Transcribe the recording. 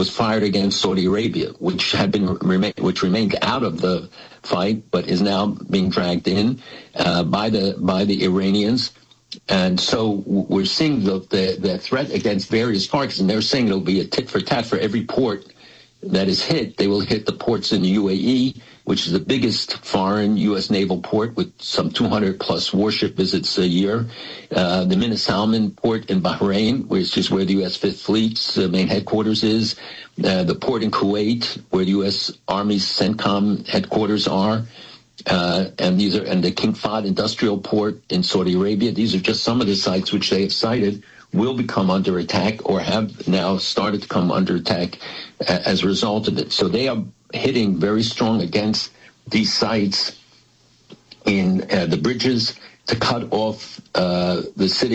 was fired against Saudi Arabia, which remained out of the fight, but is now being dragged in by the Iranians. And so we're seeing the threat against various targets, and they're saying it'll be a tit for tat for every port that is hit. They will hit the ports in the UAE, which is the biggest foreign U.S. naval port with some 200-plus warship visits a year. The Min Salman port in Bahrain, which is where the U.S. Fifth Fleet's main headquarters is. The port in Kuwait, where the U.S. Army's CENTCOM headquarters are. And the King Fahd industrial port in Saudi Arabia. These are just some of the sites which they have cited will become under attack or have now started to come under attack as a result of it. So they are hitting very strong against these sites in the bridges to cut off the city.